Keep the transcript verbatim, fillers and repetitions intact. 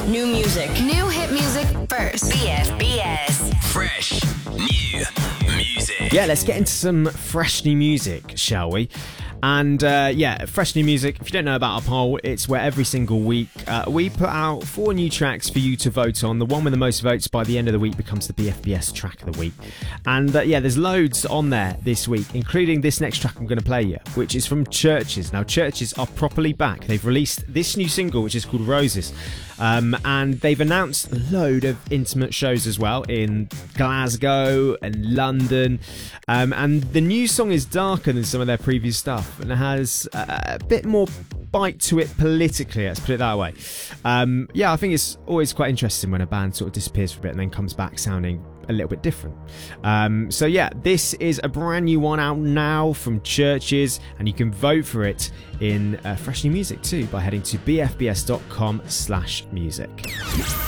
New music. New hit music first. B F B S. Fresh new music. Yeah, let's get into some fresh new music, shall we? And uh, yeah, fresh new music. If you don't know about our poll, it's where every single week uh, we put out four new tracks for you to vote on. The one with the most votes by the end of the week becomes the B F B S track of the week. And uh, yeah, there's loads on there this week, including this next track I'm going to play you, which is from Churches. Now, Churches are properly back. They've released this new single, which is called Roses. Um, and they've announced a load of intimate shows as well in Glasgow and London. Um, and the new song is darker than some of their previous stuff, and it has a bit more bite to it politically, let's put it that way. Um, yeah, I think it's always quite interesting when a band sort of disappears for a bit and then comes back sounding a little bit different. Um, so yeah, this is a brand new one out now from Churches, and you can vote for it in uh, fresh new music too by heading to b f b s dot com slash music.